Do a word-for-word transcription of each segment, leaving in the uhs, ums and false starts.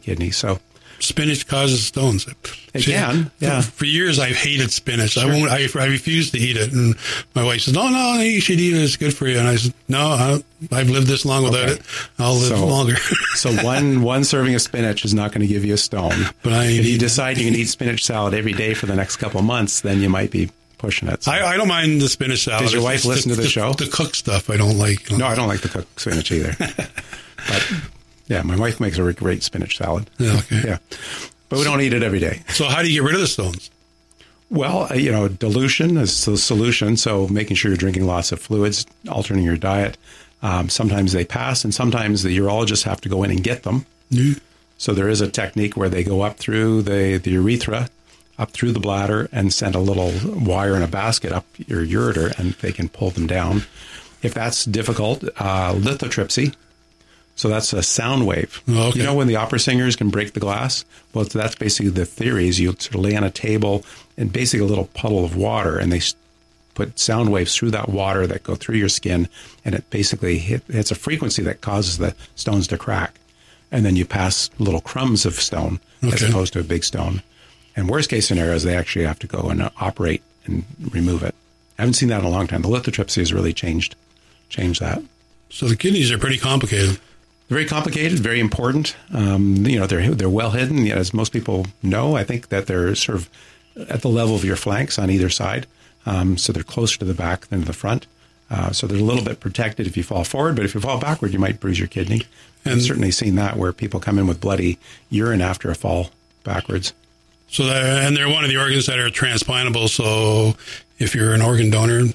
kidney. So spinach causes stones. It See, can, yeah. For, for years, I've hated spinach. Sure. I won't. I, I refuse to eat it. And my wife says, "No, no, you should eat it. It's good for you." And I said, "No, I, I've lived this long without okay. it. I'll live so, longer." so one one serving of spinach is not going to give you a stone. But I if you decide you can eat spinach salad every day for the next couple of months, then you might be pushing it. So. I, I don't mind the spinach salad. Does your wife it's listen the, to the, the show? The cooked stuff I don't like. No, I don't like the cooked spinach either. But yeah, my wife makes a great spinach salad. Yeah, okay. Yeah. But we don't eat it every day. So how do you get rid of the stones? Well, uh, you know, dilution is the solution. So making sure you're drinking lots of fluids, altering your diet. Um, sometimes they pass, and sometimes the urologists have to go in and get them. Mm. So there is a technique where they go up through the, the urethra, up through the bladder, and send a little wire in a basket up your ureter, and they can pull them down. If that's difficult, uh, lithotripsy. So that's a sound wave. Oh, okay. You know when the opera singers can break the glass? Well, that's basically the theory is you sort of lay on a table and basically a little puddle of water, and they put sound waves through that water that go through your skin, and it basically hit, hits a frequency that causes the stones to crack. And then you pass little crumbs of stone okay. as opposed to a big stone. And worst case scenario is they actually have to go and operate and remove it. I haven't seen that in a long time. The lithotripsy has really changed, changed that. So the kidneys are pretty complicated. Very complicated, very important. Um, you know, they're they're well hidden, as most people know. I think that they're sort of at the level of your flanks on either side. Um, so they're closer to the back than to the front. Uh, so they're a little bit protected if you fall forward, but if you fall backward, you might bruise your kidney. And I've certainly seen that where people come in with bloody urine after a fall backwards. So, that, and they're one of the organs that are transplantable. So if you're an organ donor,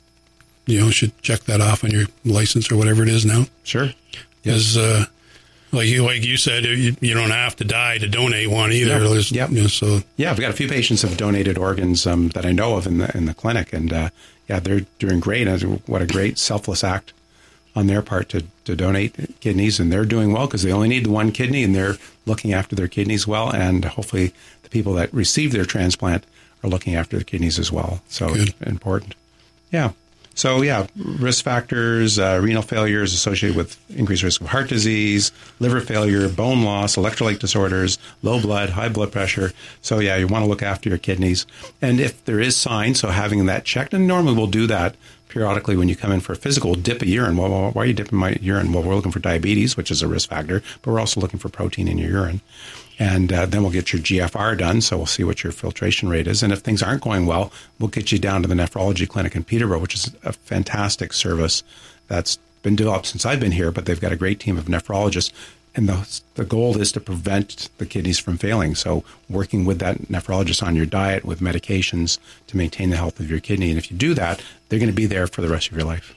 you know, should check that off on your license or whatever it is now. Sure. Because, uh, like you like you said, you, you don't have to die to donate one either. Yep. Yep. You know, so yeah, I've got a few patients who have donated organs um, that I know of in the in the clinic, and uh, yeah, they're doing great. And what a great selfless act on their part to, to donate kidneys, and they're doing well because they only need the one kidney, and they're looking after their kidneys well, and hopefully the people that receive their transplant are looking after the kidneys as well. So Good. important. Yeah. So, yeah, risk factors, uh, renal failure is associated with increased risk of heart disease, liver failure, bone loss, electrolyte disorders, low blood, high blood pressure. So, yeah, you want to look after your kidneys. And if there is signs, so having that checked, and normally we'll do that periodically when you come in for a physical, dip a urine. Well, why are you dipping my urine? Well, we're looking for diabetes, which is a risk factor, but we're also looking for protein in your urine. And uh, then we'll get your G F R done, so we'll see what your filtration rate is. And if things aren't going well, we'll get you down to the nephrology clinic in Peterborough, which is a fantastic service that's been developed since I've been here, but they've got a great team of nephrologists. And the, the goal is to prevent the kidneys from failing. So working with that nephrologist on your diet with medications to maintain the health of your kidney. And if you do that, they're going to be there for the rest of your life.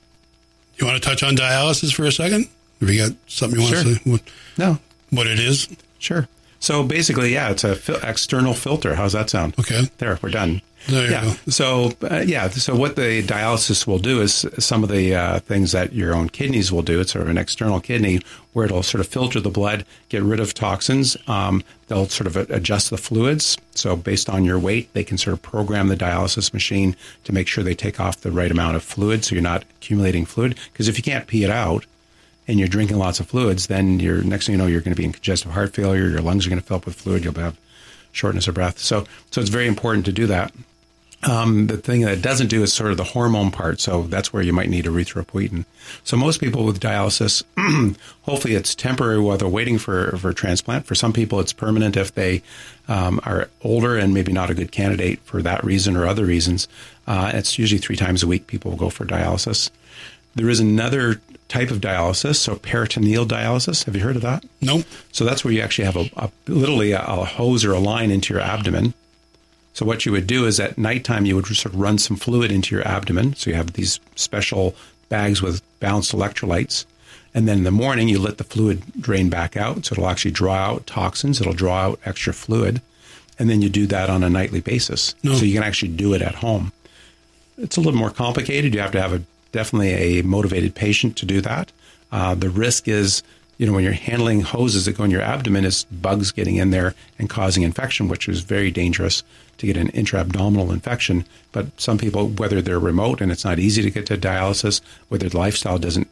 You want to touch on dialysis for a second? Have you got something you want sure. to say? What, no. What it is? Sure. So basically, yeah, it's a fil- external filter. How's that sound? Okay. There, we're done. There you yeah. go. So, uh, yeah, so what the dialysis will do is some of the uh, things that your own kidneys will do. It's sort of an external kidney where it'll sort of filter the blood, get rid of toxins. Um, they'll sort of adjust the fluids. So based on your weight, they can sort of program the dialysis machine to make sure they take off the right amount of fluid so you're not accumulating fluid. Because if you can't pee it out, and you're drinking lots of fluids, then you're next thing you know, you're going to be in congestive heart failure. Your lungs are going to fill up with fluid. You'll have shortness of breath. So, so it's very important to do that. Um, the thing that it doesn't do is sort of the hormone part. So that's where you might need erythropoietin. So most people with dialysis, hopefully it's temporary while they're waiting for, for transplant. For some people, it's permanent if they um, are older and maybe not a good candidate for that reason or other reasons. Uh, it's usually three times a week people will go for dialysis. There is another type of dialysis, so peritoneal dialysis. Have you heard of that? Nope. So that's where you actually have a, a literally a, a hose or a line into your abdomen. So what you would do is at nighttime, you would sort of run some fluid into your abdomen. So you have these special bags with balanced electrolytes. And then in the morning, you let the fluid drain back out. So it'll actually draw out toxins. It'll draw out extra fluid. And then you do that on a nightly basis. No. So you can actually do it at home. It's a little more complicated. You have to have a definitely a motivated patient to do that. Uh, the risk is, you know, when you're handling hoses that go in your abdomen, is bugs getting in there and causing infection, which is very dangerous to get an intra-abdominal infection. But some people, whether they're remote and it's not easy to get to dialysis, whether the lifestyle doesn't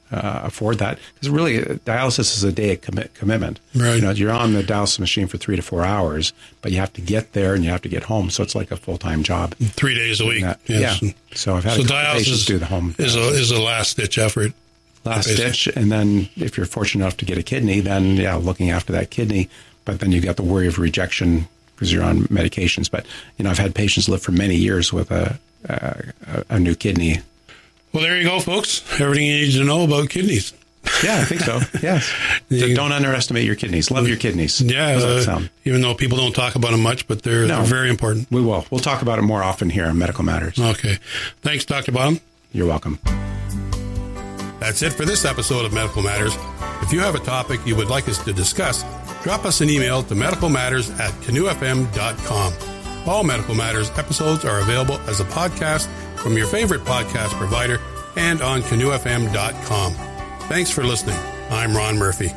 uh, afford that. Because really, uh, dialysis is a day commit, commitment. Right. You know, you're on the dialysis machine for three to four hours, but you have to get there and you have to get home. So it's like a full-time job. Three days a week. That, yes. Yeah. So I've had so a couple patients do the home. Is a, is a last-ditch effort. Last ditch. And then if you're fortunate enough to get a kidney, then, yeah, looking after that kidney. But then you got the worry of rejection because you're on medications. But, you know, I've had patients live for many years with a, a, a new kidney. Well, there you go, folks. Everything you need to know about kidneys. Yeah, I think so. Yes. So don't underestimate your kidneys. Love your kidneys. Yeah. Uh, even though people don't talk about them much, but they're, no, they're very important. We will. We'll talk about it more often here on Medical Matters. Okay. Thanks, Doctor Bonham. You're welcome. That's it for this episode of Medical Matters. If you have a topic you would like us to discuss, drop us an email to medicalmatters at canoe f m dot com. All Medical Matters episodes are available as a podcast from your favorite podcast provider and on canoe f m dot com. Thanks for listening. I'm Ron Murphy.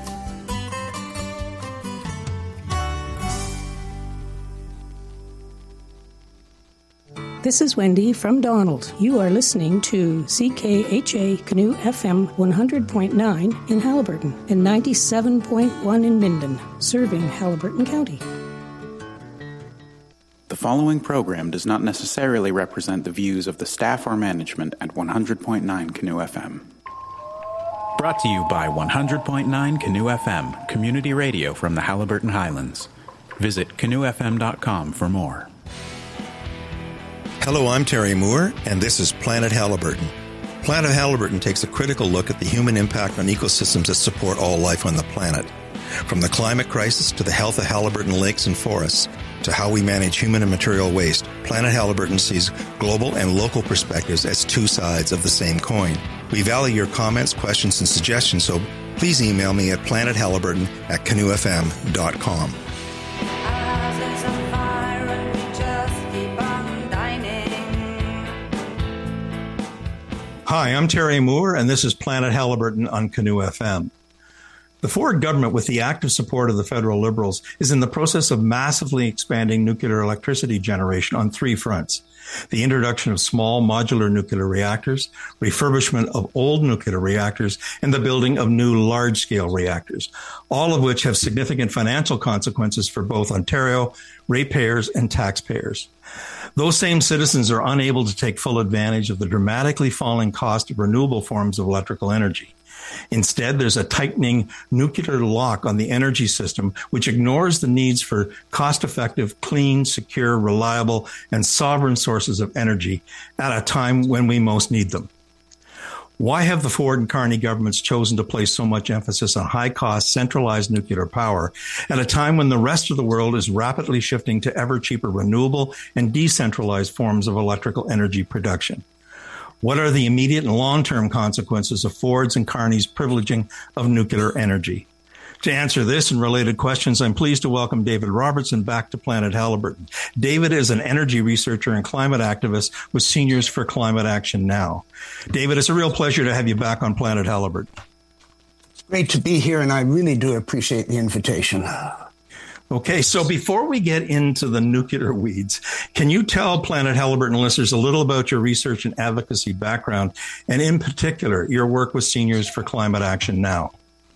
This is Wendy from Donald. You are listening to C K H A Canoe F M one hundred point nine in Haliburton and ninety-seven point one in Minden, serving Haliburton County. The following program does not necessarily represent the views of the staff or management at one hundred point nine Canoe F M. Brought to you by one hundred point nine Canoe F M, community radio from the Haliburton Highlands. Visit canoe f m dot com for more. Hello, I'm Terry Moore, and this is Planet Haliburton. Planet Haliburton takes a critical look at the human impact on ecosystems that support all life on the planet. From the climate crisis to the health of Haliburton lakes and forests, to how we manage human and material waste, Planet Haliburton sees global and local perspectives as two sides of the same coin. We value your comments, questions, and suggestions, so please email me at planethaliburton at canoe f m dot com. Hi, I'm Terry Moore, and this is Planet Haliburton on Canoe F M. The Ford government, with the active support of the federal Liberals, is in the process of massively expanding nuclear electricity generation on three fronts: the introduction of small modular nuclear reactors, refurbishment of old nuclear reactors, and the building of new large-scale reactors, all of which have significant financial consequences for both Ontario, ratepayers, and taxpayers. Those same citizens are unable to take full advantage of the dramatically falling cost of renewable forms of electrical energy. Instead, there's a tightening nuclear lock on the energy system, which ignores the needs for cost-effective, clean, secure, reliable, and sovereign sources of energy at a time when we most need them. Why have the Ford and Carney governments chosen to place so much emphasis on high-cost, centralized nuclear power at a time when the rest of the world is rapidly shifting to ever-cheaper renewable and decentralized forms of electrical energy production? What are the immediate and long-term consequences of Ford's and Carney's privileging of nuclear energy? To answer this and related questions, I'm pleased to welcome David Robertson back to Planet Haliburton. David is an energy researcher and climate activist with Seniors for Climate Action Now. David, it's a real pleasure to have you back on Planet Haliburton. It's great to be here, and I really do appreciate the invitation. Okay, so before we get into the nuclear weeds, can you tell Planet Haliburton listeners a little about your research and advocacy background, and in particular, your work with Seniors for Climate Action Now?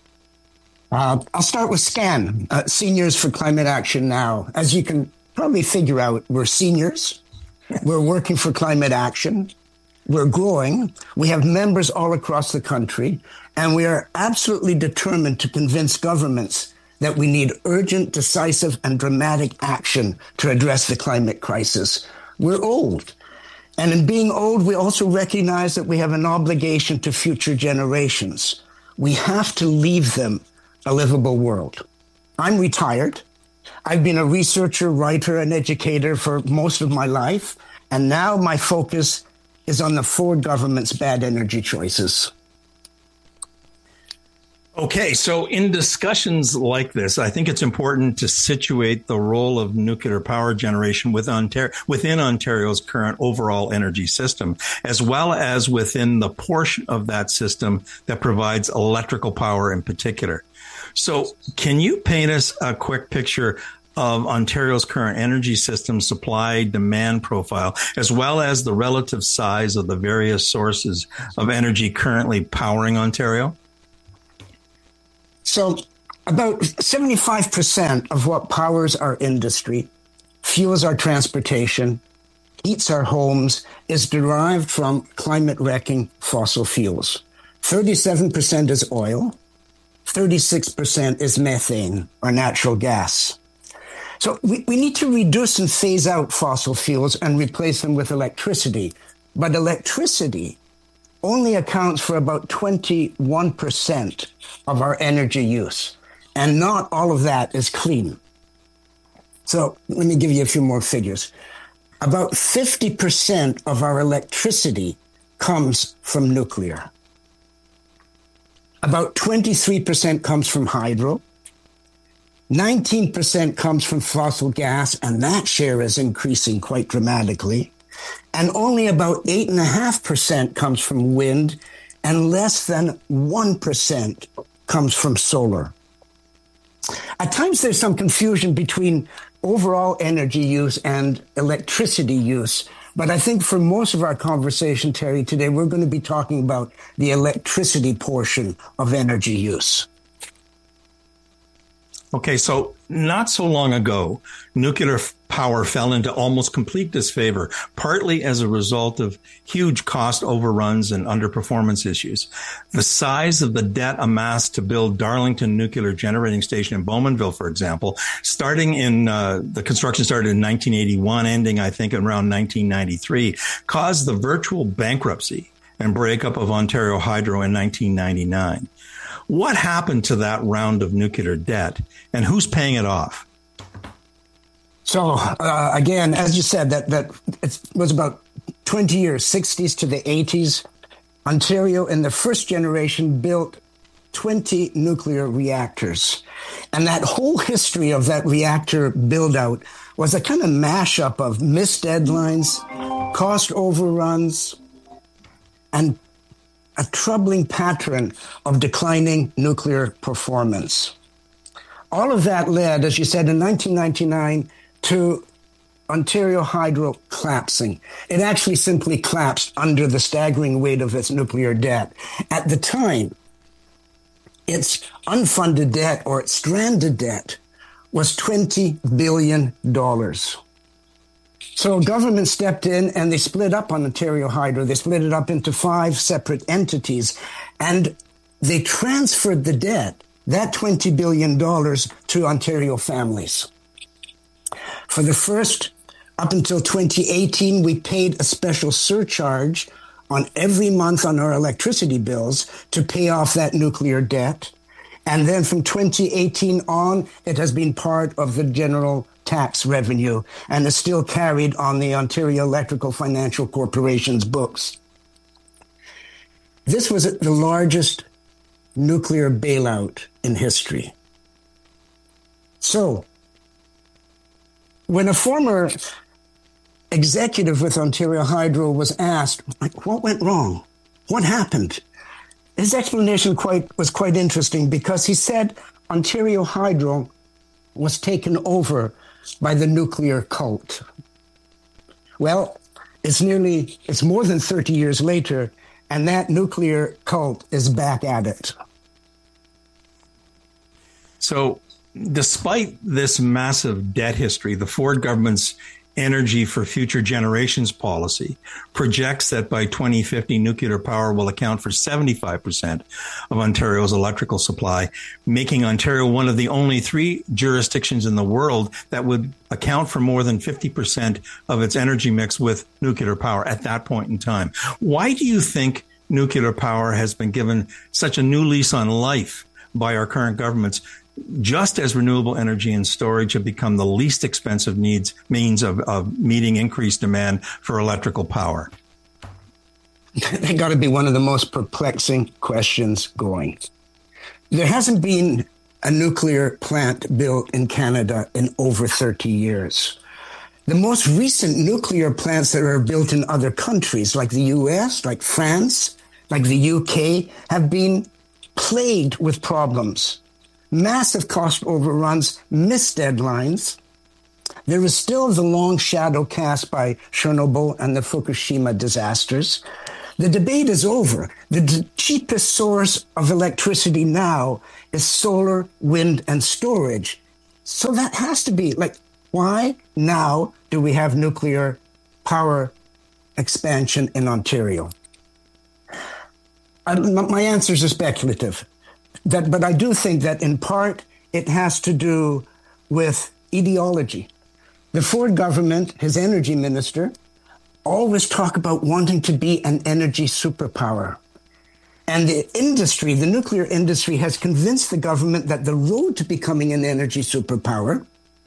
Uh, I'll start with SCAN, uh, Seniors for Climate Action Now. As you can probably figure out, we're seniors. We're working for climate action. We're growing. We have members all across the country, and we are absolutely determined to convince governments that we need urgent, decisive, and dramatic action to address the climate crisis. We're old. And in being old, we also recognize that we have an obligation to future generations. We have to leave them a livable world. I'm retired. I've been a researcher, writer, and educator for most of my life, and now my focus is on the Ford government's bad energy choices. Okay, so in discussions like this, I think it's important to situate the role of nuclear power generation with Ontario, within Ontario's current overall energy system, as well as within the portion of that system that provides electrical power in particular. So can you paint us a quick picture of Ontario's current energy system supply demand profile, as well as the relative size of the various sources of energy currently powering Ontario? So about seventy-five percent of what powers our industry, fuels our transportation, heats our homes, is derived from climate-wrecking fossil fuels. thirty-seven percent is oil, thirty-six percent is methane or natural gas. So we, we need to reduce and phase out fossil fuels and replace them with electricity. But electricity only accounts for about twenty-one percent of our energy use. And not all of that is clean. So let me give you a few more figures. About fifty percent of our electricity comes from nuclear. About twenty-three percent comes from hydro. nineteen percent comes from fossil gas, and that share is increasing quite dramatically. And only about eight point five percent comes from wind, and less than one percent comes from solar. At times, there's some confusion between overall energy use and electricity use. But I think for most of our conversation, Terry, today, we're going to be talking about the electricity portion of energy use. Okay, so not so long ago, nuclear power fell into almost complete disfavor, partly as a result of huge cost overruns and underperformance issues. The size of the debt amassed to build Darlington Nuclear Generating Station in Bowmanville, for example, starting in, uh, the construction started in nineteen eighty-one, ending, I think, around nineteen ninety-three, caused the virtual bankruptcy and breakup of Ontario Hydro in nineteen ninety-nine. What happened to that round of nuclear debt, and who's paying it off? So, uh, again, as you said, that, that it was about twenty years, sixties to the eighties. Ontario, in the first generation, built twenty nuclear reactors. And that whole history of that reactor build-out was a kind of mashup of missed deadlines, cost overruns, and a troubling pattern of declining nuclear performance. All of that led, as you said, in nineteen ninety-nine to Ontario Hydro collapsing. It actually simply collapsed under the staggering weight of its nuclear debt. At the time, its unfunded debt or its stranded debt was twenty billion dollars. So government stepped in and they split up on Ontario Hydro. They split it up into five separate entities, and they transferred the debt, that twenty billion dollars, to Ontario families. For the first, up until twenty eighteen, we paid a special surcharge on every month on our electricity bills to pay off that nuclear debt. And then from twenty eighteen on, it has been part of the general tax revenue and is still carried on the Ontario Electrical Financial Corporation's books. This was the largest nuclear bailout in history. So, when a former executive with Ontario Hydro was asked, like, what went wrong? What happened? His explanation quite was quite interesting, because he said Ontario Hydro was taken over by the nuclear cult. Well, it's nearly, it's more than thirty years later, and that nuclear cult is back at it. So, despite this massive debt history, the Ford government's Energy for Future Generations policy projects that by twenty fifty, nuclear power will account for seventy-five percent of Ontario's electrical supply, making Ontario one of the only three jurisdictions in the world that would account for more than fifty percent of its energy mix with nuclear power at that point in time. Why do you think nuclear power has been given such a new lease on life by our current governments, just as renewable energy and storage have become the least expensive needs means of, of meeting increased demand for electrical power? They got to be one of the most perplexing questions going. There hasn't been a nuclear plant built in Canada in over thirty years. The most recent nuclear plants that are built in other countries, like the U S, like France, like the U K, have been plagued with problems. Massive cost overruns, missed deadlines, There is still the long shadow cast by Chernobyl and the Fukushima disasters. The debate is over. The d- cheapest source of electricity now is solar, wind, and storage. So that has to be like, why now do we have nuclear power expansion in Ontario? I, my answers are speculative, that, but I do think that in part it has to do with ideology. The Ford government, his energy minister, always talk about wanting to be an energy superpower. And the industry, the nuclear industry, has convinced the government that the road to becoming an energy superpower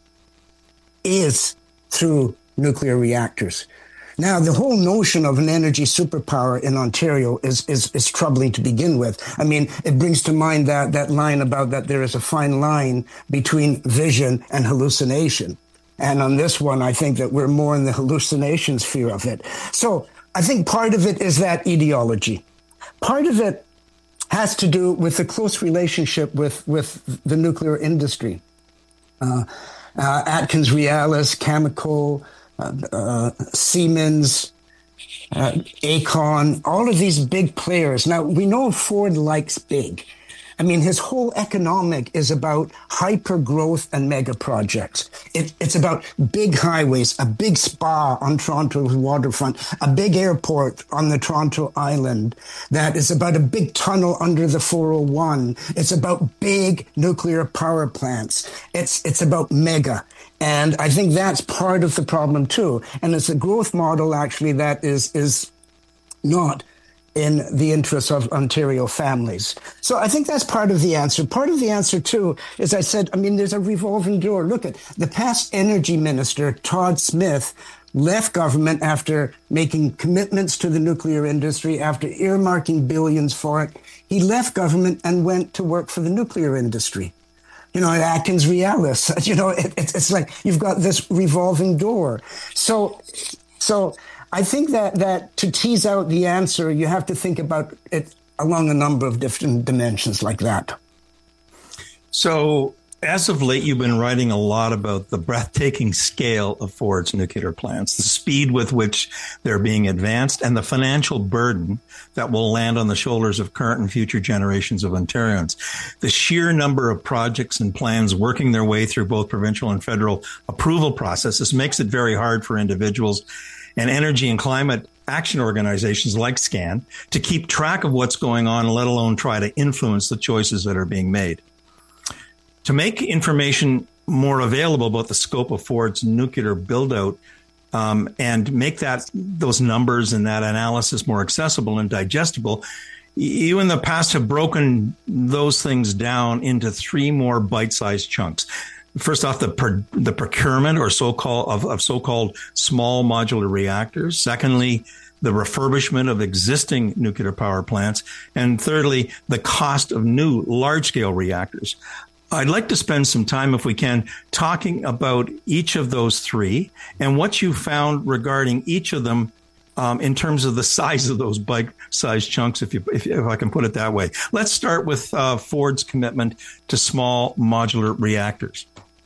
is through nuclear reactors. Now, the whole notion of an energy superpower in Ontario is, is, is troubling to begin with. I mean, it brings to mind that, that line about that there is a fine line between vision and hallucination. And on this one, I think that we're more in the hallucination sphere of it. So I think part of it is that ideology. Part of it has to do with the close relationship with, with the nuclear industry. Uh, uh, Atkins Realis, Cameco, uh, uh, Siemens, uh, Aecon, all of these big players. Now, we know Ford likes big. I mean, his whole economic is about hyper growth and mega projects. It, it's about big highways, a big spa on Toronto's waterfront, a big airport on the Toronto Island. That is about a big tunnel under the four oh one. It's about big nuclear power plants. It's, it's about mega. And I think that's part of the problem too. And it's a growth model actually that is, is not in the interests of Ontario families. So I think that's part of the answer. Part of the answer, too, as I said, I mean, there's a revolving door. Look at the past energy minister, Todd Smith, left government after making commitments to the nuclear industry, after earmarking billions for it. He left government and went to work for the nuclear industry. You know, Atkins Realis, you know, it, it, it's like you've got this revolving door. So, so, I think that, that to tease out the answer, you have to think about it along a number of different dimensions like that. So as of late, you've been writing a lot about the breathtaking scale of Ford's nuclear plants, the speed with which they're being advanced, and the financial burden that will land on the shoulders of current and future generations of Ontarians. The sheer number of projects and plans working their way through both provincial and federal approval processes makes it very hard for individuals and energy and climate action organizations like SCAN to keep track of what's going on, let alone try to influence the choices that are being made. To make information more available about the scope of Ford's nuclear build-out um, and make that those numbers and that analysis more accessible and digestible, you in the past have broken those things down into three more bite-sized chunks. First off, the per, the procurement or so-called of, of so-called small modular reactors. Secondly, the refurbishment of existing nuclear power plants. And thirdly, the cost of new large-scale reactors. I'd like to spend some time, if we can, talking about each of those three and what you found regarding each of them um, in terms of the size of those bite-sized chunks, if, you, if, if I can put it that way. Let's start with uh, Ford's commitment to small modular reactors.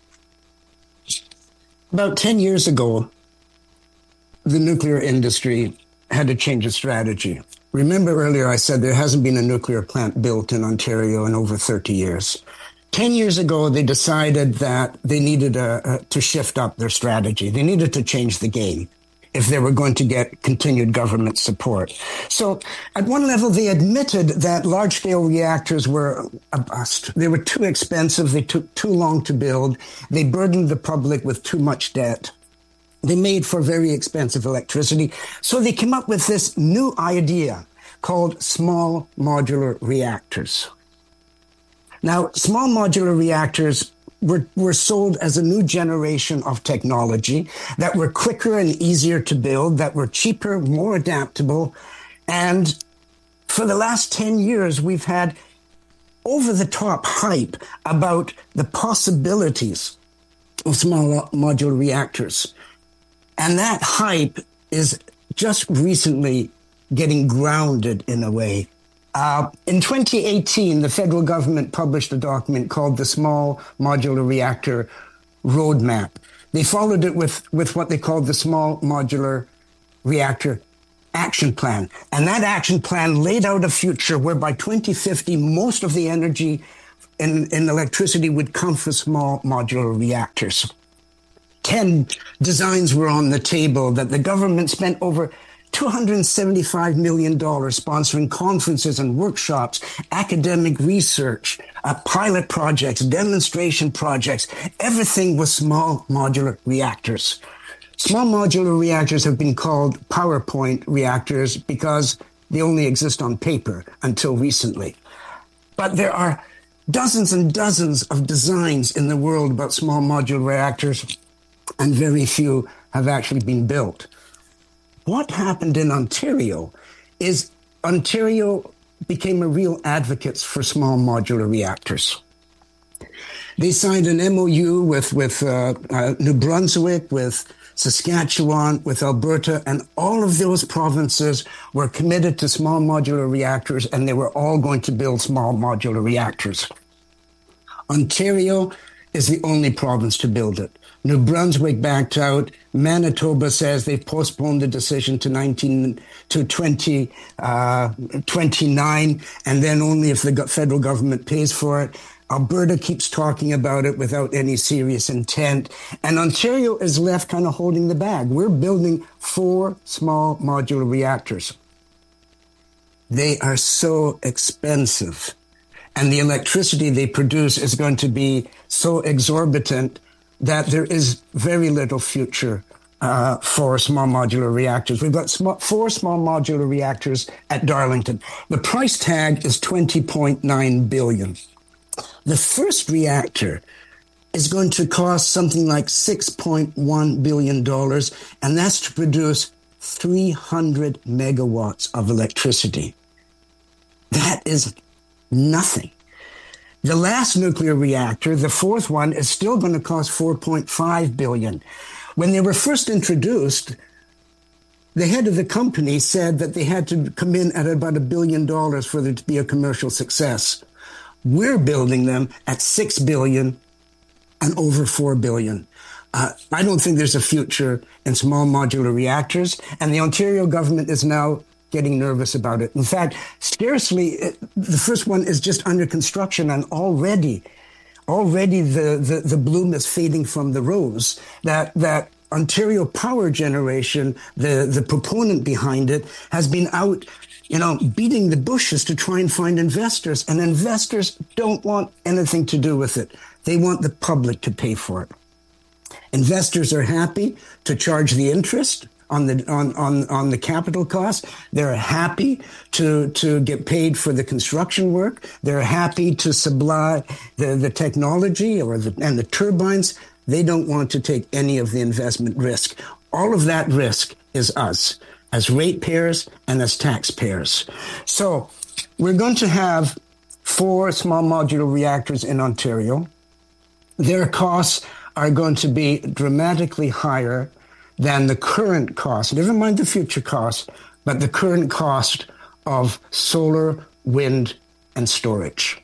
About ten years ago, the nuclear industry had to change its strategy. Remember earlier I said there hasn't been a nuclear plant built in Ontario in over thirty years. Ten years ago, they decided that they needed a, a, to shift up their strategy. They needed to change the game if they were going to get continued government support. So at one level, they admitted that large-scale reactors were a bust. They were too expensive. They took too long to build. They burdened the public with too much debt. They made for very expensive electricity. So they came up with this new idea called small modular reactors. Now, small modular reactors Were, were sold as a new generation of technology that were quicker and easier to build, that were cheaper, more adaptable. And for the last ten years, we've had over-the-top hype about the possibilities of small modular reactors. And that hype is just recently getting grounded in a way. Uh, in twenty eighteen, the federal government published a document called the Small Modular Reactor Roadmap. They followed it with, with what they called the Small Modular Reactor Action Plan. And that action plan laid out a future where by twenty fifty, most of the energy in, in electricity would come from small modular reactors. Ten designs were on the table that the government spent over two hundred seventy-five million dollars sponsoring conferences and workshops, academic research, uh, pilot projects, demonstration projects. Everything was small modular reactors. Small modular reactors have been called PowerPoint reactors because they only exist on paper until recently. But there are dozens and dozens of designs in the world about small modular reactors, and very few have actually been built. What happened in Ontario is Ontario became a real advocate for small modular reactors. They signed an M O U with, with uh, uh, New Brunswick, with Saskatchewan, with Alberta, and all of those provinces were committed to small modular reactors, and they were all going to build small modular reactors. Ontario is the only province to build it. New Brunswick backed out. Manitoba says they've postponed the decision to nineteen to twenty twenty-nine, and then only if the federal government pays for it. Alberta keeps talking about it without any serious intent. And Ontario is left kind of holding the bag. We're building four small modular reactors. They are so expensive. And the electricity they produce is going to be so exorbitant that there is very little future uh, for small modular reactors. We've got sm- four small modular reactors at Darlington. The price tag is twenty point nine billion dollars. The first reactor is going to cost something like six point one billion dollars, and that's to produce three hundred megawatts of electricity. That is nothing. The last nuclear reactor, the fourth one, is still going to cost four point five billion dollars. When they were first introduced, the head of the company said that they had to come in at about a billion dollars for there to be a commercial success. We're building them at six billion dollars and over four billion dollars. Uh, I don't think there's a future in small modular reactors, and the Ontario government is now getting nervous about it. In fact, scarcely, the first one is just under construction, and already, already the, the, the bloom is fading from the rose. That, that Ontario Power Generation, the, the proponent behind it, has been out, you know, beating the bushes to try and find investors, and investors don't want anything to do with it. They want the public to pay for it. Investors are happy to charge the interest on the on, on, on the capital cost. They're happy to to get paid for the construction work. They're happy to supply the, the technology or the and the turbines. They don't want to take any of the investment risk. All of that risk is us, as ratepayers and as taxpayers. So we're going to have four small modular reactors in Ontario. Their costs are going to be dramatically higher than the current cost, never mind the future cost, but the current cost of solar, wind, and storage.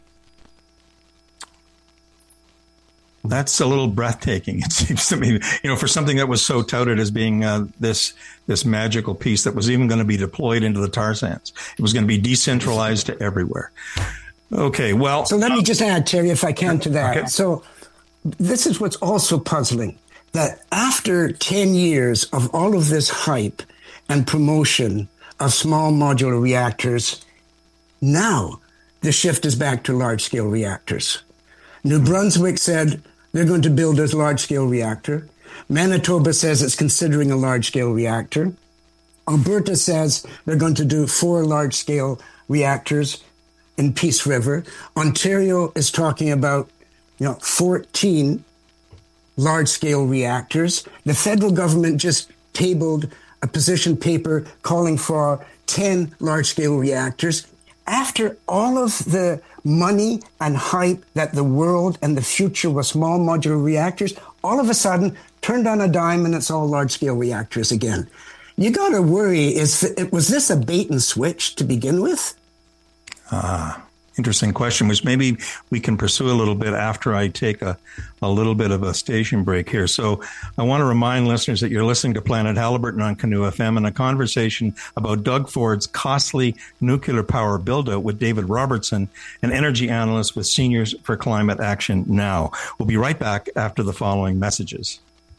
That's a little breathtaking, it seems to me. You know, for something that was so touted as being uh, this this magical piece that was even going to be deployed into the tar sands. It was going to be decentralized to everywhere. Okay, well... So let me just add, Terry, if I can, to that. Okay. So this is what's also puzzling, that after ten years of all of this hype and promotion of small modular reactors, now the shift is back to large-scale reactors. New Brunswick said they're going to build a large-scale reactor. Manitoba says it's considering a large-scale reactor. Alberta says they're going to do four large-scale reactors in Peace River. Ontario is talking about, you know, fourteen large-scale reactors. The federal government just tabled a position paper calling for ten large-scale reactors. After all of the money and hype that the world and the future was small modular reactors, all of a sudden turned on a dime and it's all large-scale reactors again. You got to worry, is was this a bait and switch to begin with? Ah. interesting question, which maybe we can pursue a little bit after I take a, a little bit of a station break here. So I want to remind listeners that you're listening to Planet Halliburton on Canoe F M and a conversation about Doug Ford's costly nuclear power build-out with David Robertson, an energy analyst with Seniors for Climate Action Now. We'll be right back after the following messages.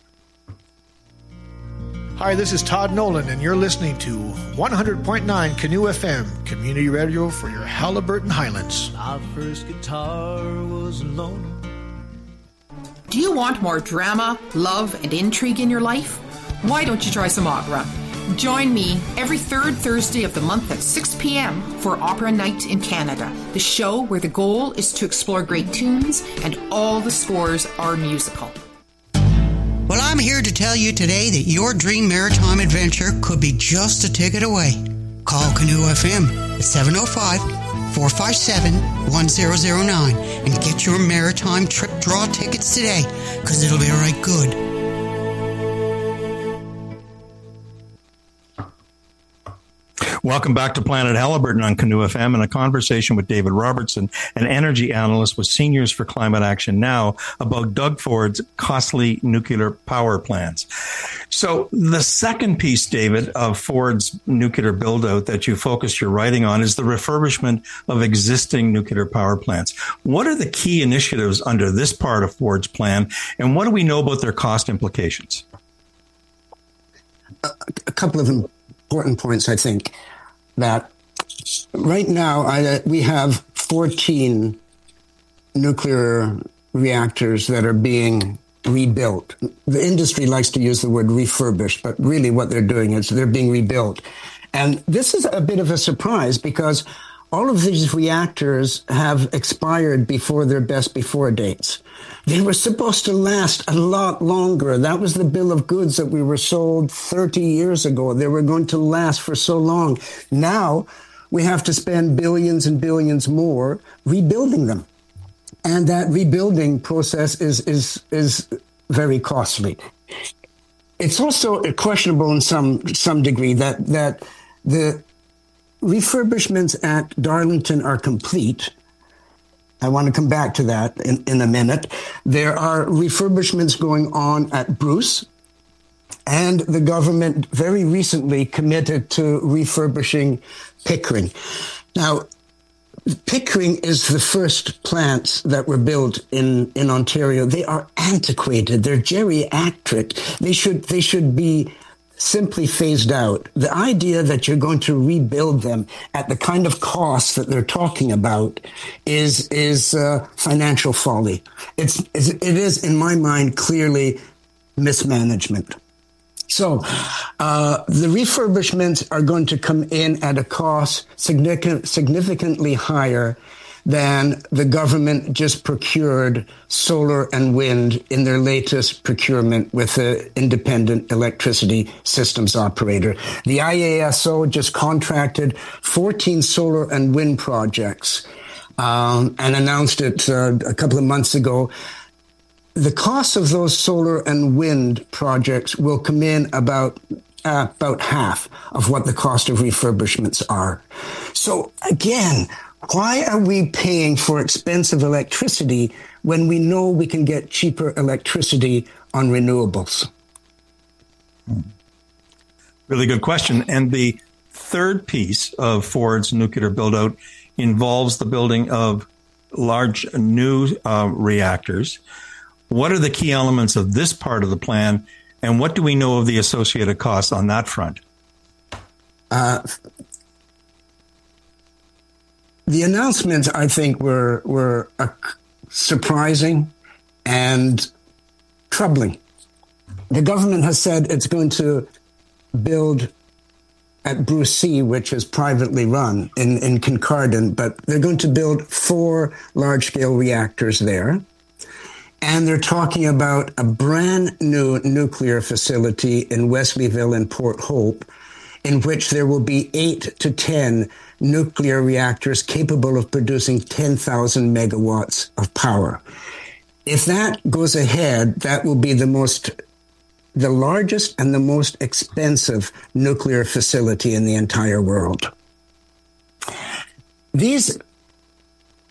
Hi, this is Todd Nolan, and you're listening to one hundred point nine Canoe F M, community radio for your Halliburton Highlands. My first guitar was alone. Do you want more drama, love, and intrigue in your life? Why don't you try some opera? Join me every third Thursday of the month at six p.m. for Opera Night in Canada, the show where the goal is to explore great tunes and all the scores are musical. Well, I'm here to tell you today that your dream maritime adventure could be just a ticket away. Call Canoe F M at seven oh five, four five seven, one zero zero nine and get your maritime trip draw tickets today, because it'll be right good. Welcome back to Planet Halliburton on Canoe F M and a conversation with David Robertson, an energy analyst with Seniors for Climate Action Now, about Doug Ford's costly nuclear power plants. So the second piece, David, of Ford's nuclear build-out that you focus your writing on is the refurbishment of existing nuclear power plants. What are the key initiatives under this part of Ford's plan, and what do we know about their cost implications? A, a couple of important points, I think. That right now I, we have fourteen nuclear reactors that are being rebuilt. The industry likes to use the word refurbished, but really what they're doing is they're being rebuilt. And this is a bit of a surprise because all of these reactors have expired before their best before dates. They were supposed to last a lot longer. That was the bill of goods that we were sold thirty years ago. They were going to last for so long. Now we have to spend billions and billions more rebuilding them. And that rebuilding process is, is, is very costly. It's also questionable in some, some degree that, that the refurbishments at Darlington are complete. I want to come back to that in, in a minute. There are refurbishments going on at Bruce, and the government very recently committed to refurbishing Pickering. Now, Pickering is the first plants that were built in, in Ontario. They are antiquated. They're geriatric. They should, they should be simply phased out. The idea that you're going to rebuild them at the kind of cost that they're talking about is is uh, financial folly. It's it is, in my mind, clearly mismanagement. So uh, the refurbishments are going to come in at a cost significant, significantly higher than the government just procured solar and wind in their latest procurement with the Independent Electricity Systems Operator. The I A S O just contracted fourteen solar and wind projects um, and announced it uh, a couple of months ago. The cost of those solar and wind projects will come in about uh, about half of what the cost of refurbishments are. So again, why are we paying for expensive electricity when we know we can get cheaper electricity on renewables? Really good question. And the third piece of Ford's nuclear build-out involves the building of large new uh, reactors. What are the key elements of this part of the plan, and what do we know of the associated costs on that front? Uh, The announcements, I think, were were uh, surprising and troubling. The government has said it's going to build at Bruce C, which is privately run in, in Kincardine, but they're going to build four large-scale reactors there. And they're talking about a brand new nuclear facility in Wesleyville and Port Hope, in which there will be eight to ten nuclear reactors capable of producing ten thousand megawatts of power. If that goes ahead, that will be the most, the largest and the most expensive nuclear facility in the entire world. These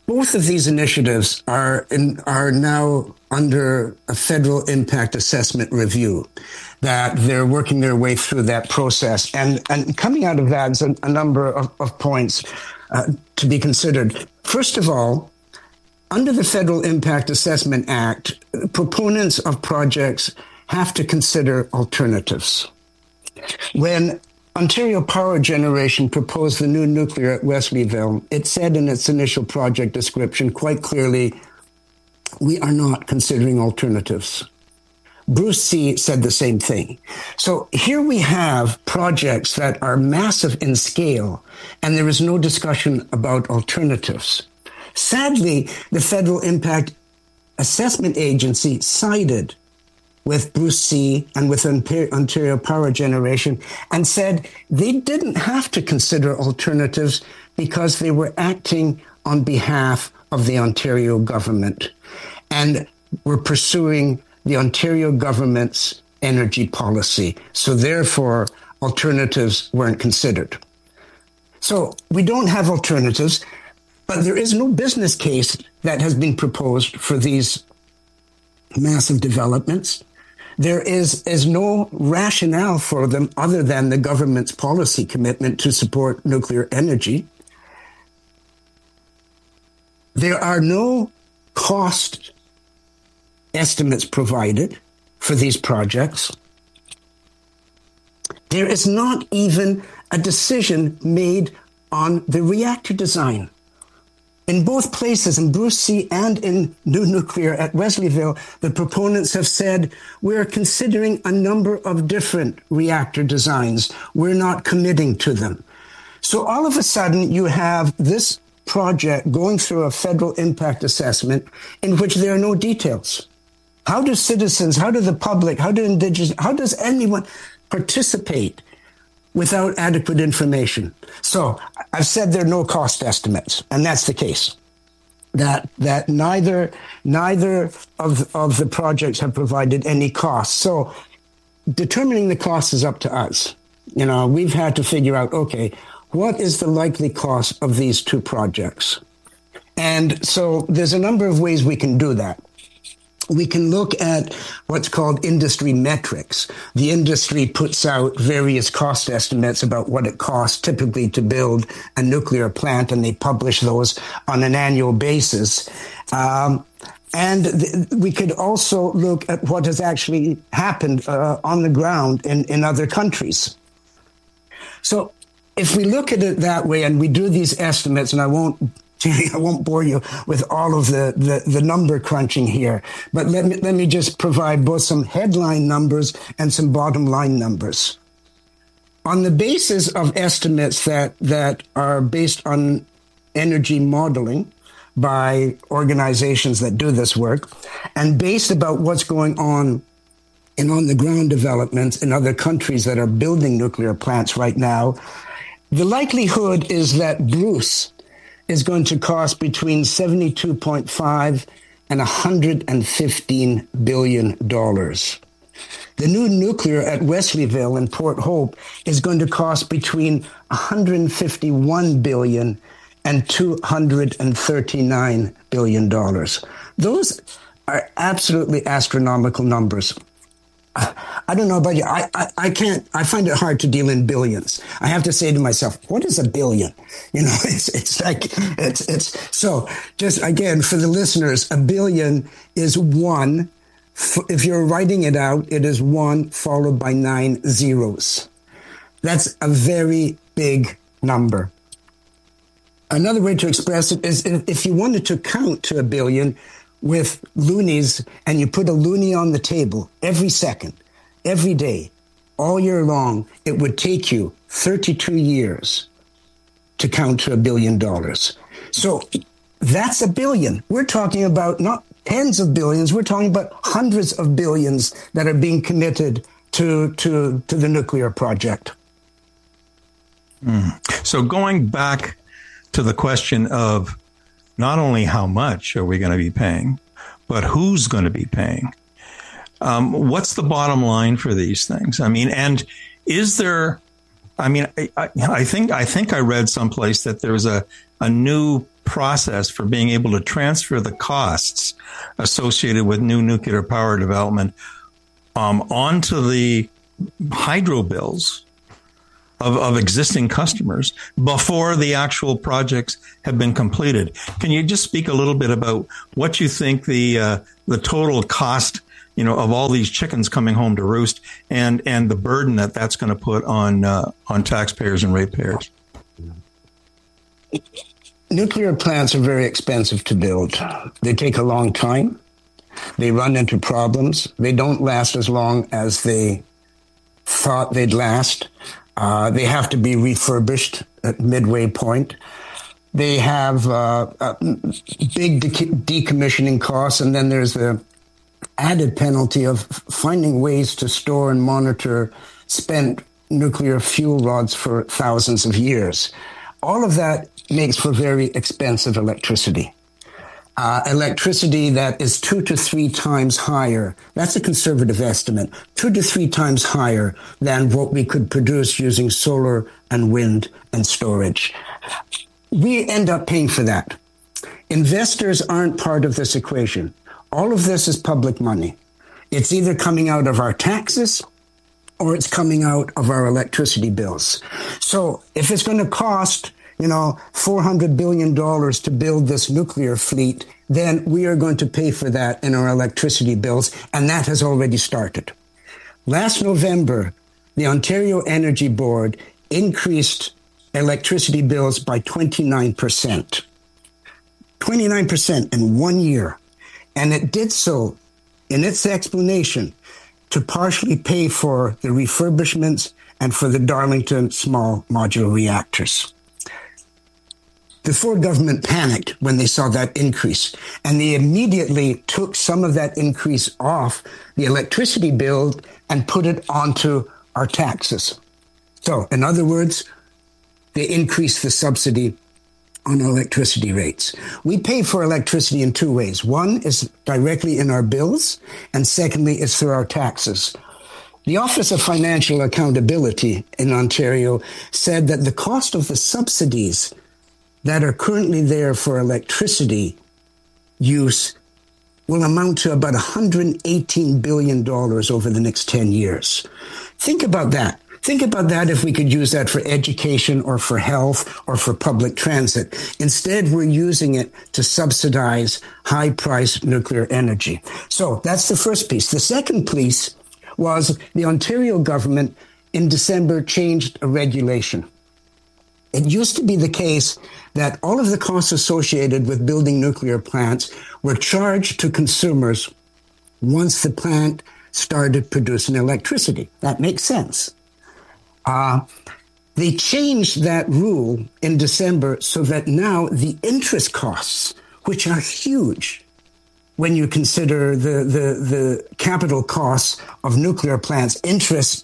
both of these initiatives are in, are now under a federal impact assessment review, that they're working their way through that process. And, and coming out of that is a, a number of, of points uh, to be considered. First of all, under the Federal Impact Assessment Act, proponents of projects have to consider alternatives. When Ontario Power Generation proposed the new nuclear at Wesleyville, it said in its initial project description quite clearly, we are not considering alternatives. Bruce C. said the same thing. So here we have projects that are massive in scale, and there is no discussion about alternatives. Sadly, the Federal Impact Assessment Agency sided with Bruce C. and with Ontario Power Generation and said they didn't have to consider alternatives because they were acting on behalf of the Ontario government and were pursuing the Ontario government's energy policy. So therefore, alternatives weren't considered. So we don't have alternatives, but there is no business case that has been proposed for these massive developments. There is, is no rationale for them other than the government's policy commitment to support nuclear energy. There are no cost estimates provided for these projects. There is not even a decision made on the reactor design. In both places, in Bruce C. and in new nuclear at Wesleyville, the proponents have said, we're considering a number of different reactor designs. We're not committing to them. So all of a sudden, you have this project going through a federal impact assessment in which there are no details. How do citizens, how do the public, how do Indigenous, how does anyone participate without adequate information? So I've said there are no cost estimates, and that's the case. That that neither neither of of the projects have provided any costs. So determining the cost is up to us. You know, we've had to figure out, okay, what is the likely cost of these two projects? And so there's a number of ways we can do that. We can look at what's called industry metrics. The industry puts out various cost estimates about what it costs typically to build a nuclear plant, and they publish those on an annual basis. Um, and th- we could also look at what has actually happened uh, on the ground in, in other countries. So if we look at it that way and we do these estimates, and I won't I won't bore you with all of the, the, the number crunching here, but let me, let me just provide both some headline numbers and some bottom line numbers. On the basis of estimates that, that are based on energy modeling by organizations that do this work, and based about what's going on in on-the-ground developments in other countries that are building nuclear plants right now, the likelihood is that Bruce is going to cost between seventy-two point five and one hundred fifteen billion dollars. The new nuclear at Wesleyville in Port Hope is going to cost between one hundred fifty-one billion dollars and two hundred thirty-nine billion dollars. Those are absolutely astronomical numbers. I don't know about you. I, I, I can't, I find it hard to deal in billions. I have to say to myself, what is a billion? You know, it's, it's like, it's, it's, so just again, for the listeners, a billion is one. If you're writing it out, it is one followed by nine zeros. That's a very big number. Another way to express it is if you wanted to count to a billion with loonies, and you put a loonie on the table every second, every day, all year long, it would take you thirty-two years to count to a billion dollars. So that's a billion. We're talking about not tens of billions, we're talking about hundreds of billions that are being committed to, to, to the nuclear project. Mm. So going back to the question of not only how much are we going to be paying, but who's going to be paying? Um, what's the bottom line for these things? I mean, and is there, I mean, I, I think I think I read someplace that there was a, a new process for being able to transfer the costs associated with new nuclear power development um, onto the hydro bills of, of existing customers before the actual projects have been completed. Can you just speak a little bit about what you think the uh, the total cost, you know, of all these chickens coming home to roost, and and the burden that that's going to put on uh, on taxpayers and ratepayers? Nuclear plants are very expensive to build. They take a long time. They run into problems. They don't last as long as they thought they'd last. Uh, they have to be refurbished at midway point. They have uh, uh, big de- decommissioning costs, and then there's the added penalty of finding ways to store and monitor spent nuclear fuel rods for thousands of years. All of that makes for very expensive electricity. Uh, electricity that is two to three times higher. That's a conservative estimate. Two to three times higher than what we could produce using solar and wind and storage. We end up paying for that. Investors aren't part of this equation. All of this is public money. It's either coming out of our taxes or it's coming out of our electricity bills. So if it's going to cost, you know, four hundred billion dollars to build this nuclear fleet, then we are going to pay for that in our electricity bills, and that has already started. Last November, the Ontario Energy Board increased electricity bills by twenty-nine percent. twenty-nine percent in one year. And it did so in its explanation to partially pay for the refurbishments and for the Darlington small modular reactors. The Ford government panicked when they saw that increase, and they immediately took some of that increase off the electricity bill and put it onto our taxes. So, in other words, they increased the subsidy on electricity rates. We pay for electricity in two ways. One is directly in our bills, and secondly is through our taxes. The Office of Financial Accountability in Ontario said that the cost of the subsidies that are currently there for electricity use will amount to about one hundred eighteen billion dollars over the next ten years. Think about that. Think about that if we could use that for education or for health or for public transit. Instead, we're using it to subsidize high-priced nuclear energy. So that's the first piece. The second piece was the Ontario government in December changed a regulation. It used to be the case that all of the costs associated with building nuclear plants were charged to consumers once the plant started producing electricity. That makes sense. Uh, they changed that rule in December so that now the interest costs, which are huge when you consider the, the, the capital costs of nuclear plants, interest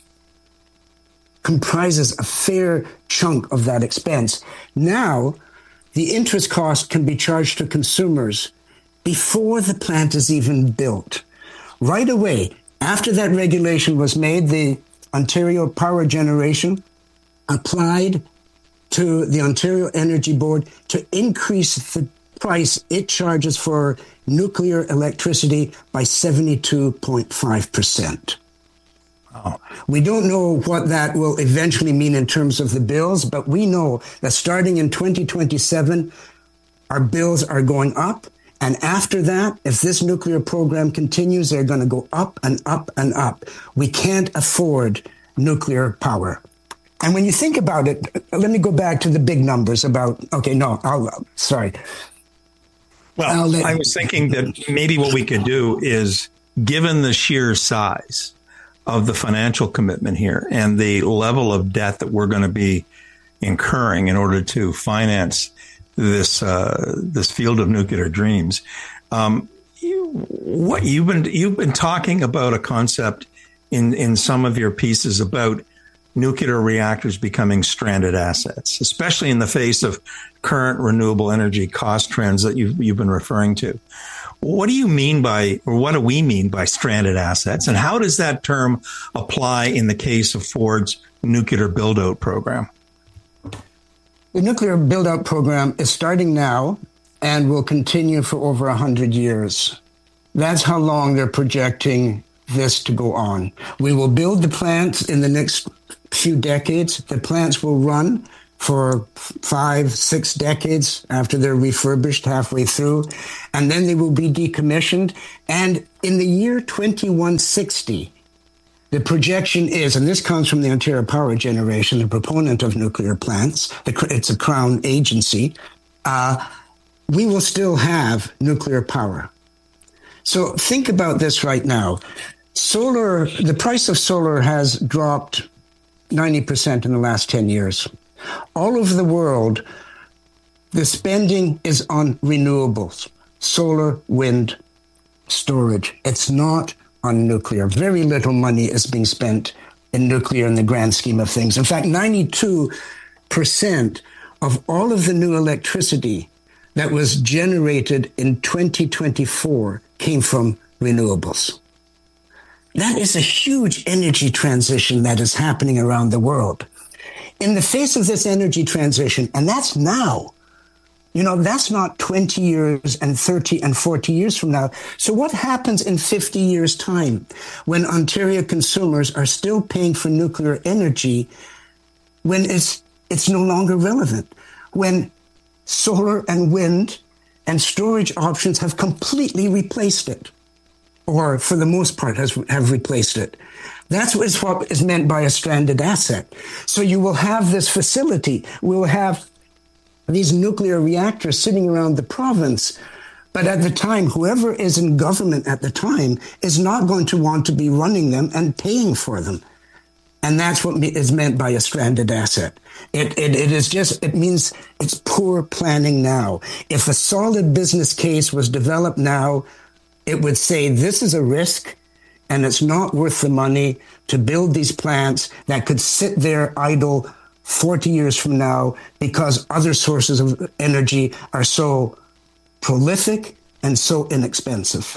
comprises a fair chunk of that expense. Now, the interest cost can be charged to consumers before the plant is even built. Right away, after that regulation was made, the Ontario Power Generation applied to the Ontario Energy Board to increase the price it charges for nuclear electricity by seventy-two point five percent. Oh. We don't know what that will eventually mean in terms of the bills, but we know that starting in twenty twenty-seven, our bills are going up. And after that, if this nuclear program continues, they're going to go up and up and up. We can't afford nuclear power. And when you think about it, let me go back to the big numbers about, okay, no, I'll, sorry. Well, let, I was thinking that maybe what we could do is, given the sheer size of the financial commitment here and the level of debt that we're going to be incurring in order to finance this uh, this field of nuclear dreams, um, you, what you've been you've been talking about a concept in in some of your pieces about nuclear reactors becoming stranded assets, especially in the face of current renewable energy cost trends that you've you've been referring to. What do you mean by, or what do we mean by stranded assets, and how does that term apply in the case of Ford's nuclear build-out program? The nuclear build-out program is starting now and will continue for over one hundred years. That's how long they're projecting this to go on. We will build the plants in the next few decades. The plants will run for five, six decades after they're refurbished halfway through, and then they will be decommissioned. And in the year twenty-one sixty, the projection is, and this comes from the Ontario Power Generation, the proponent of nuclear plants, it's a Crown agency, uh, we will still have nuclear power. So think about this right now. Solar, the price of solar has dropped ninety percent in the last ten years. All over the world, the spending is on renewables, solar, wind, storage. It's not on nuclear. Very little money is being spent in nuclear in the grand scheme of things. In fact, ninety-two percent of all of the new electricity that was generated in twenty twenty-four came from renewables. That is a huge energy transition that is happening around the world. In the face of this energy transition, and that's now, you know, that's not twenty years and thirty and forty years from now. So what happens in fifty years' time when Ontario consumers are still paying for nuclear energy when it's it's no longer relevant, when solar and wind and storage options have completely replaced it, or for the most part has have replaced it? That's what is meant by a stranded asset. So you will have this facility, we will have these nuclear reactors sitting around the province, but at the time, whoever is in government at the time is not going to want to be running them and paying for them. And that's what is meant by a stranded asset. It, it, it is just, it means it's poor planning now. If a solid business case was developed now, it would say this is a risk and it's not worth the money to build these plants that could sit there idle forty years from now because other sources of energy are so prolific and so inexpensive.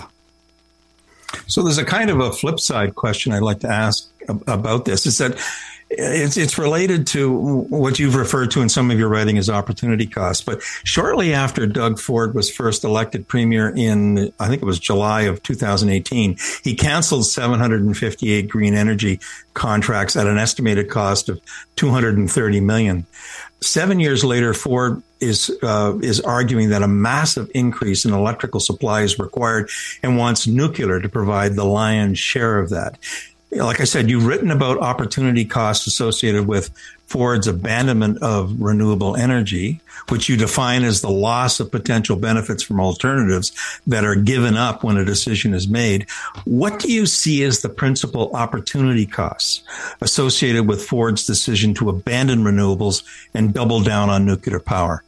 So there's a kind of a flip side question I'd like to ask about this, is that it's, it's related to what you've referred to in some of your writing as opportunity costs. But shortly after Doug Ford was first elected premier in, I think it was July of two thousand eighteen, he canceled seven hundred fifty-eight green energy contracts at an estimated cost of two hundred thirty million dollars. Seven years later, Ford is uh, is arguing that a massive increase in electrical supply is required and wants nuclear to provide the lion's share of that. Like I said, you've written about opportunity costs associated with Ford's abandonment of renewable energy, which you define as the loss of potential benefits from alternatives that are given up when a decision is made. What do you see as the principal opportunity costs associated with Ford's decision to abandon renewables and double down on nuclear power?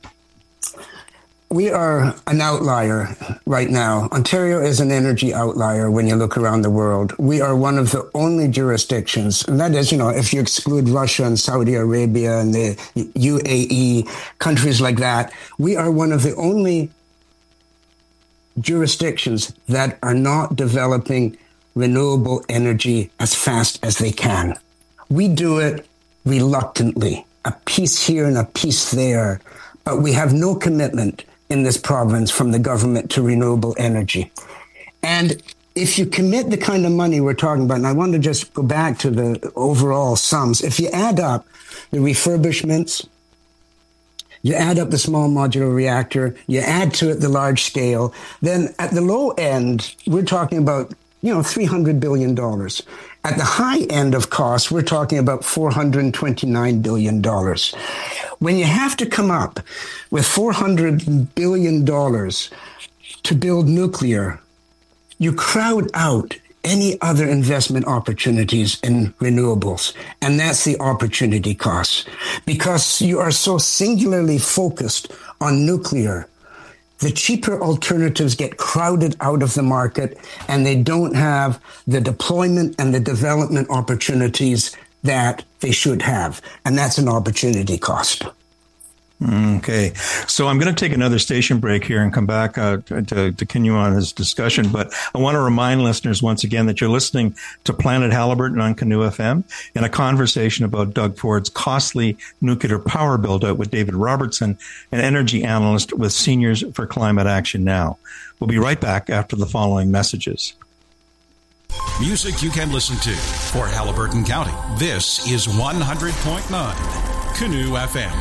We are an outlier right now. Ontario is an energy outlier when you look around the world. We are one of the only jurisdictions, and that is, you know, if you exclude Russia and Saudi Arabia and the U A E, countries like that, we are one of the only jurisdictions that are not developing renewable energy as fast as they can. We do it reluctantly, a piece here and a piece there, but we have no commitment in this province from the government to renewable energy. And if you commit the kind of money we're talking about, and I want to just go back to the overall sums, if you add up the refurbishments, you add up the small modular reactor, you add to it the large scale, then at the low end, we're talking about, you know, three hundred billion dollars. At the high end of costs, we're talking about four hundred twenty-nine billion dollars. When you have to come up with four hundred billion dollars to build nuclear, you crowd out any other investment opportunities in renewables. And that's the opportunity cost. Because you are so singularly focused on nuclear, the cheaper alternatives get crowded out of the market and they don't have the deployment and the development opportunities that they should have. And that's an opportunity cost. Okay, so I'm going to take another station break here and come back uh, to, to continue on this discussion. But I want to remind listeners once again that you're listening to Planet Halliburton on Canoe F M in a conversation about Doug Ford's costly nuclear power build-out with David Robertson, an energy analyst with Seniors for Climate Action Now. We'll be right back after the following messages. Music you can listen to for Halliburton County. This is one hundred point nine Canoe F M.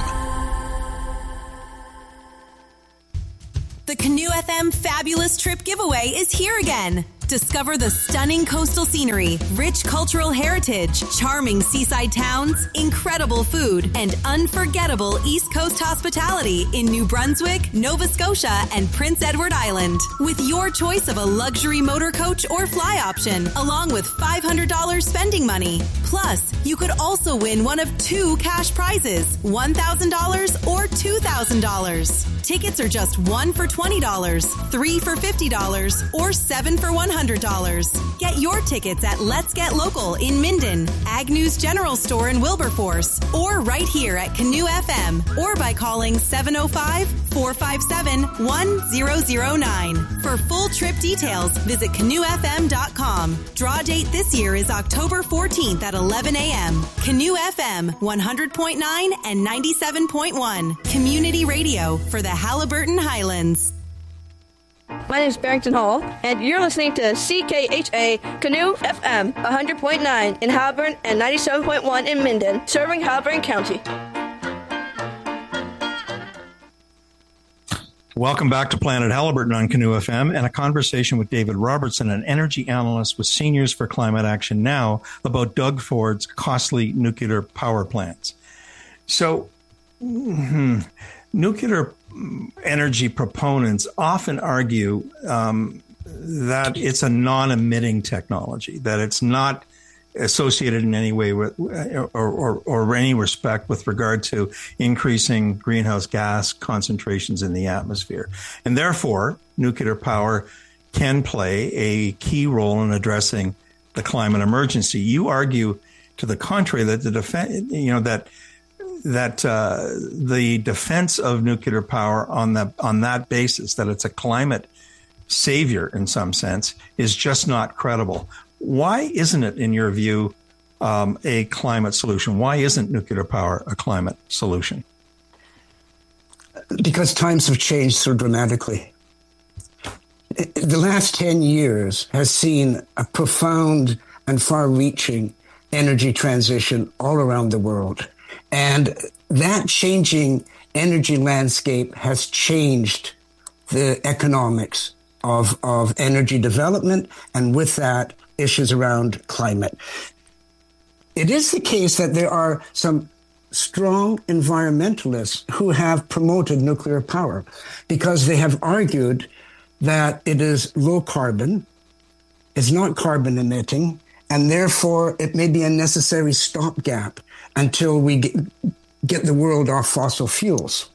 The Canoe F M Fabulous Trip Giveaway is here again. Discover the stunning coastal scenery, rich cultural heritage, charming seaside towns, incredible food, and unforgettable East Coast hospitality in New Brunswick, Nova Scotia, and Prince Edward Island. With your choice of a luxury motor coach or fly option, along with five hundred dollars spending money. Plus, you could also win one of two cash prizes, one thousand dollars or two thousand dollars. Tickets are just one for twenty dollars, three for fifty dollars, or seven for one hundred dollars. Get your tickets at Let's Get Local in Minden, Agnew's General Store in Wilberforce, or right here at Canoe F M, or by calling seven oh five, four five seven, one zero zero nine. For full trip details, visit canoe f m dot com. Draw date this year is October fourteenth at eleven a.m. Canoe F M, one hundred point nine and ninety-seven point one. Community radio for the Halliburton Highlands. My name is Barrington Hall, and you're listening to C K H A Canoe F M one hundred point nine in Halliburton and ninety-seven point one in Minden, serving Halliburton County. Welcome back to Planet Halliburton on Canoe F M and a conversation with David Robertson, an energy analyst with Seniors for Climate Action Now, about Doug Ford's costly nuclear power plants. So, hmm, nuclear energy proponents often argue um, that it's a non-emitting technology, that it's not associated in any way with, or, or, or any respect with regard to increasing greenhouse gas concentrations in the atmosphere. And therefore, nuclear power can play a key role in addressing the climate emergency. You argue to the contrary that the defense, you know, that that uh, the defense of nuclear power on the on that basis, that it's a climate savior in some sense, is just not credible. Why isn't it, in your view, um, a climate solution? Why isn't nuclear power a climate solution? Because times have changed so dramatically. The last ten years has seen a profound and far-reaching energy transition all around the world. And that changing energy landscape has changed the economics of, of energy development, and with that, issues around climate. It is the case that there are some strong environmentalists who have promoted nuclear power because they have argued that it is low carbon, is not carbon emitting, and therefore it may be a necessary stopgap until we get, get the world off fossil fuels.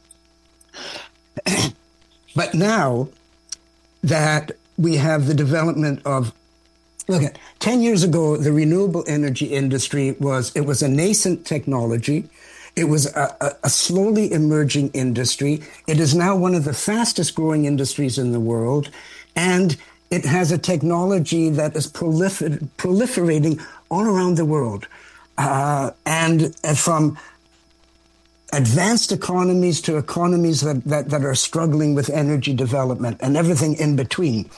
But now that we have the development of, look at, ten years ago, the renewable energy industry was, it was a nascent technology. It was a, a, a slowly emerging industry. It is now one of the fastest growing industries in the world. And it has a technology that is prolifer- proliferating all around the world. Uh, and, and from advanced economies to economies that, that, that are struggling with energy development and everything in between.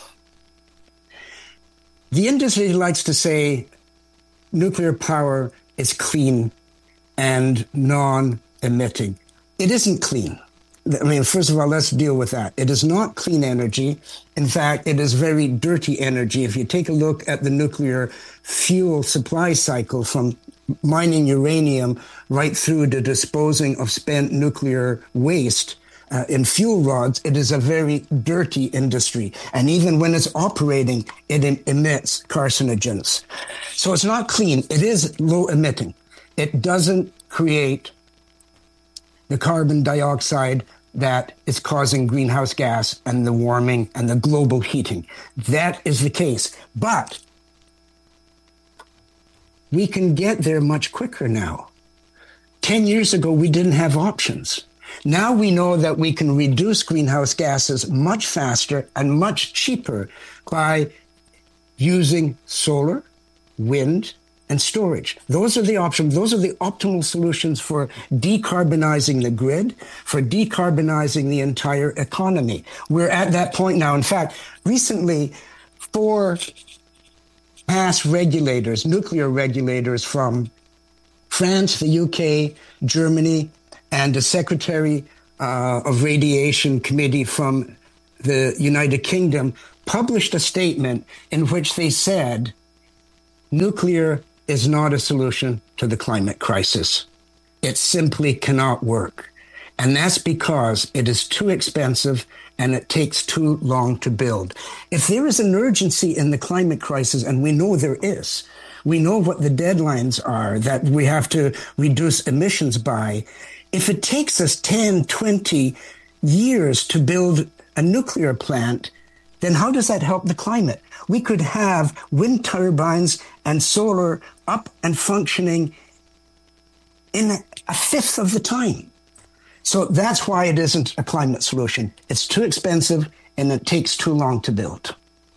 The industry likes to say nuclear power is clean and non-emitting. It isn't clean. I mean, first of all, let's deal with that. It is not clean energy. In fact, it is very dirty energy. If you take a look at the nuclear fuel supply cycle from mining uranium right through to disposing of spent nuclear waste uh, in fuel rods, it is a very dirty industry. And even when it's operating, it em- emits carcinogens. So it's not clean. It is low emitting. It doesn't create the carbon dioxide that is causing greenhouse gas and the warming and the global heating. That is the case. But we can get there much quicker now. Ten years ago, we didn't have options. Now we know that we can reduce greenhouse gases much faster and much cheaper by using solar, wind, and storage. Those are the options. Those are the optimal solutions for decarbonizing the grid, for decarbonizing the entire economy. We're at that point now. In fact, recently, four past regulators, nuclear regulators from France, the U K, Germany, and the Secretary uh, of Radiation Committee from the United Kingdom published a statement in which they said nuclear is not a solution to the climate crisis. It simply cannot work. And that's because it is too expensive and it takes too long to build. If there is an urgency in the climate crisis, and we know there is, we know what the deadlines are that we have to reduce emissions by. If it takes us ten, twenty years to build a nuclear plant, then how does that help the climate? We could have wind turbines and solar up and functioning in a fifth of the time. So that's why it isn't a climate solution. It's too expensive and it takes too long to build.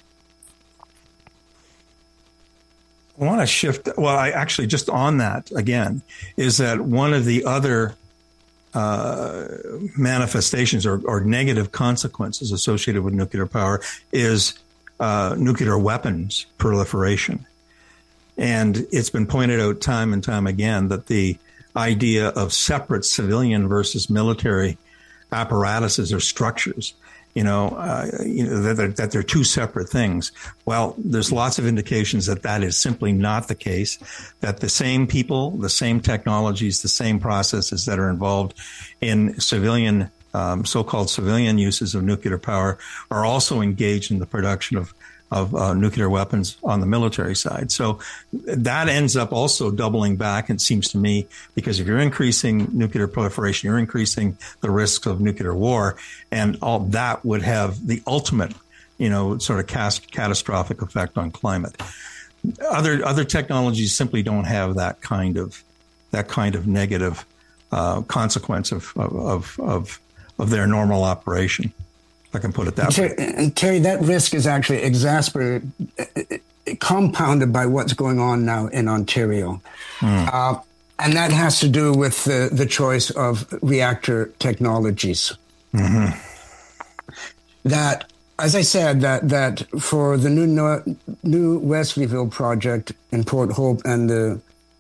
I want to shift. Well, I actually just on that again is that one of the other uh, manifestations or, or negative consequences associated with nuclear power is uh, nuclear weapons proliferation. And it's been pointed out time and time again that the idea of separate civilian versus military apparatuses or structures, you know, uh, you know that, they're, that they're two separate things. Well, there's lots of indications that that is simply not the case, that the same people, the same technologies, the same processes that are involved in civilian, um, so-called civilian uses of nuclear power are also engaged in the production of of uh, nuclear weapons on the military side. So that ends up also doubling back, it seems to me, because if you're increasing nuclear proliferation, you're increasing the risks of nuclear war, and all that would have the ultimate, you know, sort of cast, catastrophic effect on climate. Other other technologies simply don't have that kind of that kind of negative uh, consequence of of of of their normal operation. I can put it that Terry, way. And Terry, that risk is actually exacerbated, compounded by what's going on now in Ontario. Mm. Uh, and that has to do with the, the choice of reactor technologies. Mm-hmm. That, as I said, that, that for the new, new Wesleyville project in Port Hope and the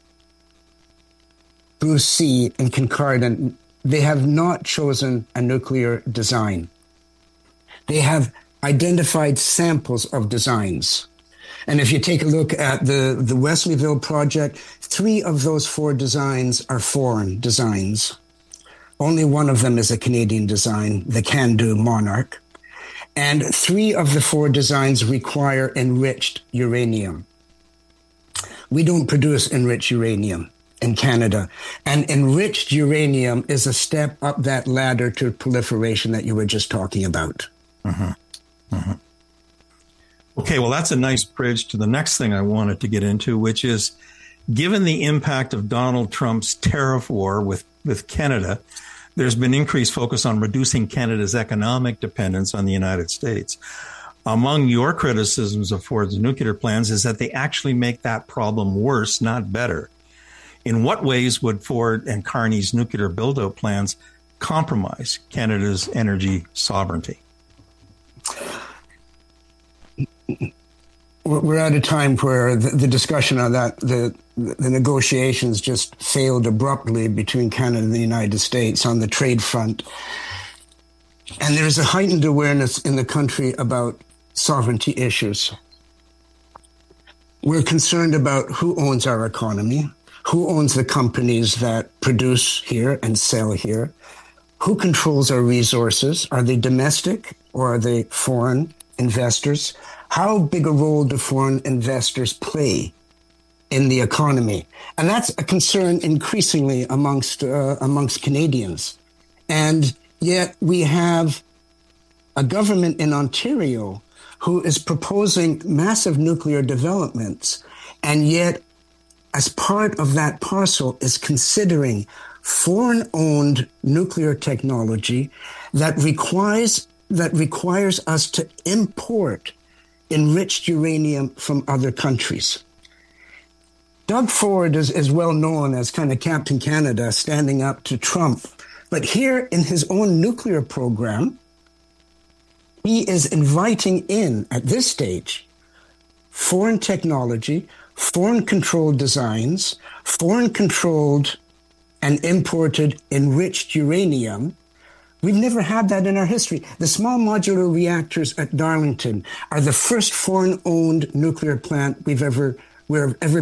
Bruce C in Kincardine, they have not chosen a nuclear design. They have identified samples of designs. And if you take a look at the, the Wesleyville project, three of those four designs are foreign designs. Only one of them is a Canadian design, the CANDU Monarch. And three of the four designs require enriched uranium. We don't produce enriched uranium in Canada. And enriched uranium is a step up that ladder to proliferation that you were just talking about. Mm-hmm. Mm-hmm. Okay, well, that's a nice bridge to the next thing I wanted to get into, which is, given the impact of Donald Trump's tariff war with, with Canada, there's been increased focus on reducing Canada's economic dependence on the United States. Among your criticisms of Ford's nuclear plans is that they actually make that problem worse, not better. In what ways would Ford and Carney's nuclear build-out plans compromise Canada's energy sovereignty? We're at a time where the, the discussion on that, the, the negotiations just failed abruptly between Canada and the United States on the trade front. And there's a heightened awareness in the country about sovereignty issues. We're concerned about who owns our economy, who owns the companies that produce here and sell here, who controls our resources. Are they domestic or are they foreign investors? How big a role do foreign investors play in the economy? And that's a concern increasingly amongst uh, amongst Canadians. And yet we have a government in Ontario who is proposing massive nuclear developments, and yet as part of that parcel is considering foreign-owned nuclear technology that requires that requires us to import enriched uranium from other countries. Doug Ford is, is well known as kind of Captain Canada, standing up to Trump. But here in his own nuclear program, he is inviting in, at this stage, foreign technology, foreign-controlled designs, foreign-controlled and imported enriched uranium. We've never had that in our history. The small modular reactors at Darlington are the first foreign-owned nuclear plant we've ever, we've ever